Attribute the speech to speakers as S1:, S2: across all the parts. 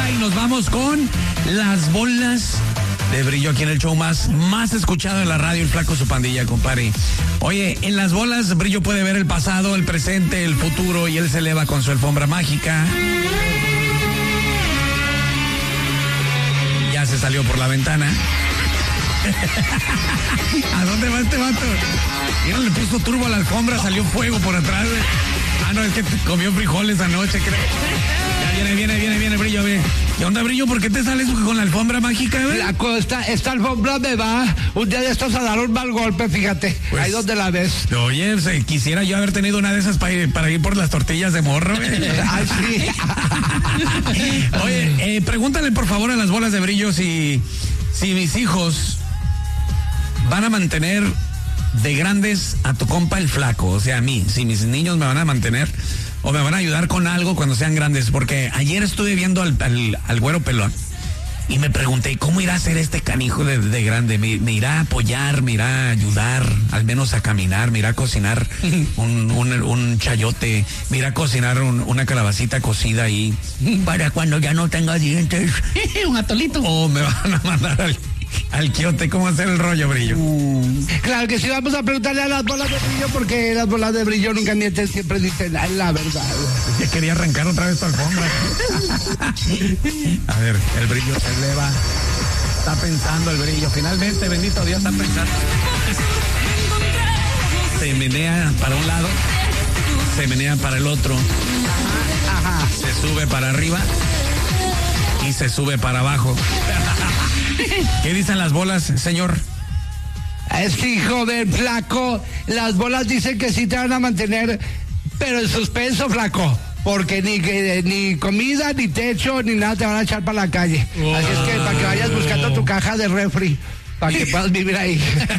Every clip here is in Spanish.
S1: y nos vamos con las bolas de brillo aquí en el show más escuchado en la radio, el Flaco Su Pandilla, compadre. Oye, en las bolas brillo puede ver el pasado, el presente, el futuro y él se eleva con su alfombra mágica. Ya se salió por la ventana. ¿A dónde va este vato? Mira, le puso turbo a la alfombra, salió fuego por atrás. Ah, no, es que comió frijoles anoche, creo. Ya viene, Brillo, ve. ¿Qué onda, Brillo? ¿Por qué te sales con la alfombra mágica, güey?
S2: Esta alfombra me va un día de estos a dar un mal golpe, fíjate. Pues, ahí donde la ves.
S1: Oye, quisiera yo haber tenido una de esas para ir por las tortillas de morro, güey.
S2: Ay, sí.
S1: Oye, pregúntale por favor a las bolas de Brillo si mis hijos van a mantener de grandes a tu compa el Flaco, o sea, a mí, si mis niños me van a mantener o me van a ayudar con algo cuando sean grandes, porque ayer estuve viendo al güero pelón y me pregunté, ¿cómo irá a ser este canijo de grande? ¿Me irá a apoyar, me irá a ayudar, al menos a caminar, me irá a cocinar un chayote, me irá a cocinar una calabacita cocida ahí para cuando ya no tenga dientes?
S3: Un atolito.
S1: O me van a mandar al quiote, ¿cómo hacer el rollo, Brillo?
S2: Claro que sí, vamos a preguntarle a las bolas de Brillo, porque las bolas de Brillo nunca mienten, siempre dicen la verdad.
S1: Ya quería arrancar otra vez tu alfombra. A ver, el Brillo se eleva. Está pensando el Brillo. Finalmente, bendito Dios, está pensando. Se menea para un lado, se menea para el otro.
S2: Ajá.
S1: Se sube para arriba y se sube para abajo. ¿Qué dicen las bolas, señor?
S2: Sí, joven, Flaco, las bolas dicen que sí te van a mantener, pero en suspenso, Flaco, porque ni comida, ni techo, ni nada te van a echar para la calle. Así es que para que vayas buscando tu caja de refri, para que puedas vivir ahí.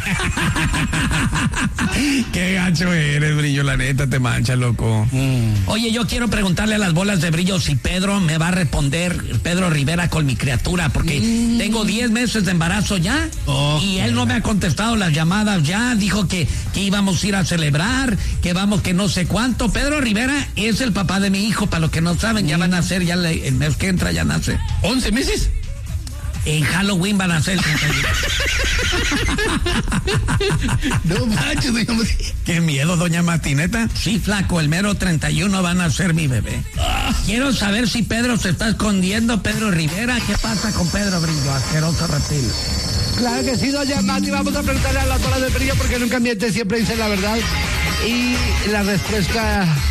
S1: Qué gacho eres, Brillo, la neta te mancha, loco.
S3: Oye, yo quiero preguntarle a las bolas de Brillo si Pedro me va a responder, Pedro Rivera, con mi criatura, porque tengo 10 meses de embarazo ya, y él no me ha contestado las llamadas ya, dijo que íbamos a ir a celebrar, que no sé cuánto. Pedro Rivera es el papá de mi hijo, para los que no saben, ya van a nacer, el mes que entra ya nace.
S1: ¿11 meses?
S3: En Halloween van a ser el 31.
S1: No manches, digamos. Qué miedo, doña Martineta.
S3: Sí, Flaco, el mero 31 van a ser mi bebé. Quiero saber si Pedro se está escondiendo, Pedro Rivera. ¿Qué pasa con Pedro Brillo, asqueroso reptil?
S2: Claro que sí, doña Mati, vamos a preguntarle a las bolas de Brillo, porque nunca miente, siempre dice la verdad. Y la respuesta